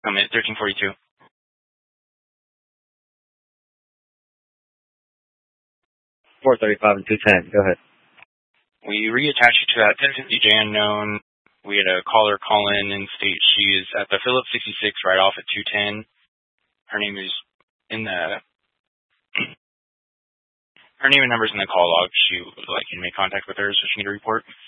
I'm at 1342. 435 and 210. Go ahead. We reattached you to that 1050J unknown. We had a caller call in and state she is at the Phillips 66 right off at 210. Her name is in the... Her name and number's in the call log. She would like you to make contact with her so she can get a report.